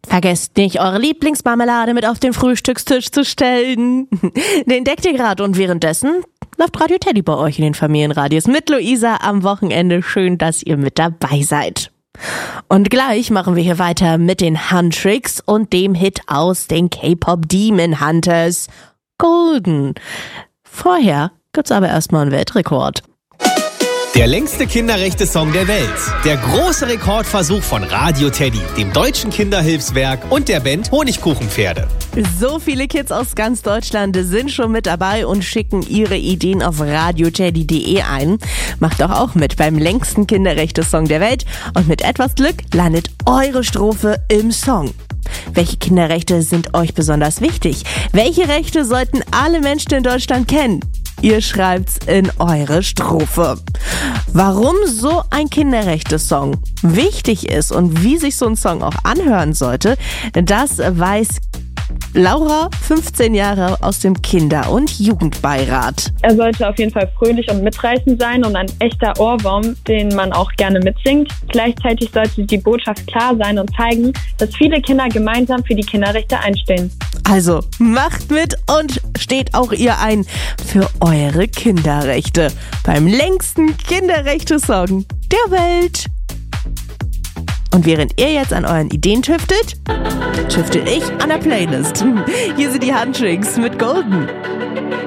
Vergesst nicht, eure Lieblingsmarmelade mit auf den Frühstückstisch zu stellen. Den deckt ihr gerade und währenddessen läuft Radio Teddy bei euch in den Familienradios mit Luisa am Wochenende. Schön, dass ihr mit dabei seid. Und gleich machen wir hier weiter mit den Huntrix und dem Hit aus den K-Pop Demon Hunters, Golden. Vorher gibt's aber erstmal einen Weltrekord. Der längste Kinderrechte-Song der Welt. Der große Rekordversuch von Radio Teddy, dem deutschen Kinderhilfswerk und der Band Honigkuchenpferde. So viele Kids aus ganz Deutschland sind schon mit dabei und schicken ihre Ideen auf radioteddy.de ein. Macht doch auch mit beim längsten Kinderrechte-Song der Welt und mit etwas Glück landet eure Strophe im Song. Welche Kinderrechte sind euch besonders wichtig? Welche Rechte sollten alle Menschen in Deutschland kennen? Ihr schreibt's in eure Strophe. Warum so ein Kinderrechte-Song wichtig ist und wie sich so ein Song auch anhören sollte, das weiß Laura, 15 Jahre, aus dem Kinder- und Jugendbeirat. Er sollte auf jeden Fall fröhlich und mitreißend sein und ein echter Ohrwurm, den man auch gerne mitsingt. Gleichzeitig sollte die Botschaft klar sein und zeigen, dass viele Kinder gemeinsam für die Kinderrechte einstehen. Also macht mit und steht auch ihr ein für eure Kinderrechte beim längsten Kinderrechte-Song der Welt. Und während ihr jetzt an euren Ideen tüftelt ich an der Playlist. Hier sind die Huntrix mit Golden.